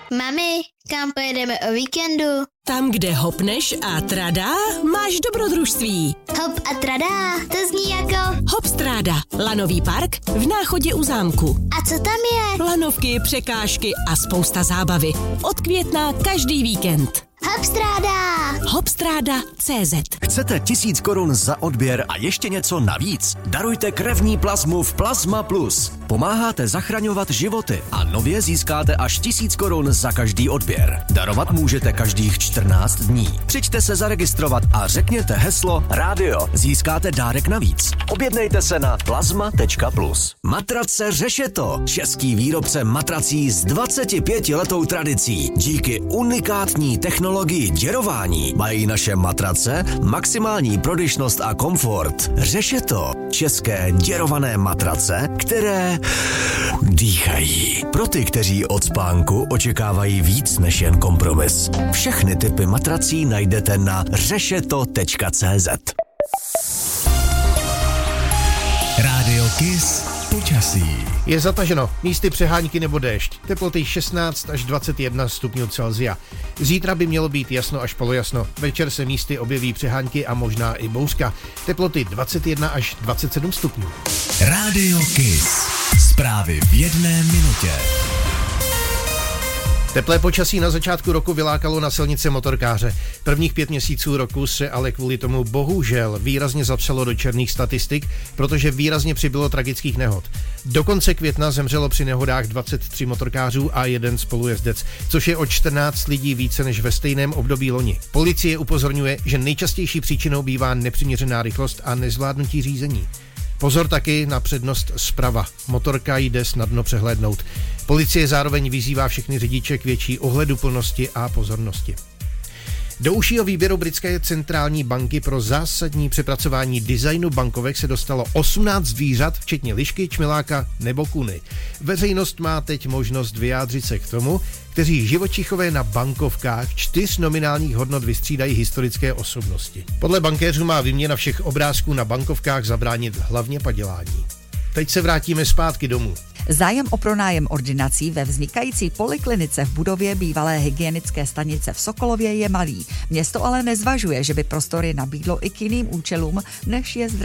Mami, kam pojedeme o víkendu? Tam, kde hopneš a tradá, máš dobrodružství. Hop a tradá, to zní jako... Hopstráda, lanový park v Náchodě u zámku. A co tam je? Lanovky, překážky a spousta zábavy. Od května každý víkend. Hopstráda! Hopstráda.cz. Chcete 1000 korun za odběr a ještě něco navíc? Darujte krevní plazmu v Plazma Plus. Pomáháte zachraňovat životy a nově získáte až 1000 korun za každý odběr. Darovat můžete každých 14 dní. Přijďte se zaregistrovat a řekněte heslo rádio. Získáte dárek navíc. Objednejte se na plazma.plus. Matrace Řešeto. Český výrobce matrací s 25letou tradicí. Díky unikátní technologii děrování mají naše matrace maximální prodyšnost a komfort. Řešeto. České děrované matrace, které dýchají. Pro ty, kteří od spánku očekávají víc než jen kompromis. Všechny typy matrací najdete na řešeto.cz. Rádio Kiss počasí. Je zataženo, místy přehánky nebo déšť. Teploty 16 až 21 stupňů Celsia. Zítra by mělo být jasno až polojasno. Večer se místy objeví přehánky a možná i bouřka. Teploty 21 až 27 stupňů. Rádio Kiss. Zprávy v 1 minutě. Teplé počasí na začátku roku vylákalo na silnice motorkáře. Prvních 5 měsíců roku se ale kvůli tomu bohužel výrazně zapsalo do černých statistik, protože výrazně přibylo tragických nehod. Do konce května zemřelo při nehodách 23 motorkářů a 1 spolujezdec, což je o 14 lidí více než ve stejném období loni. Policie upozorňuje, že nejčastější příčinou bývá nepřiměřená rychlost a nezvládnutí řízení. Pozor taky na přednost zprava. Motorka jde snadno přehlédnout. Policie zároveň vyzývá všechny řidiče k větší ohleduplnosti a pozornosti. Do užšího výběru britské centrální banky pro zásadní přepracování designu bankovek se dostalo 18 zvířat, včetně lišky, čmeláka nebo kuny. Veřejnost má teď možnost vyjádřit se k tomu, kteří živočichové na bankovkách 4 nominálních hodnot vystřídají historické osobnosti. Podle bankéřů má výměna všech obrázků na bankovkách zabránit hlavně padělání. Teď se vrátíme zpátky domů. Zájem o pronájem ordinací ve vznikající poliklinice v budově bývalé hygienické stanice v Sokolově je malý. Město ale nezvažuje, že by prostory nabídlo i k jiným účelům, než je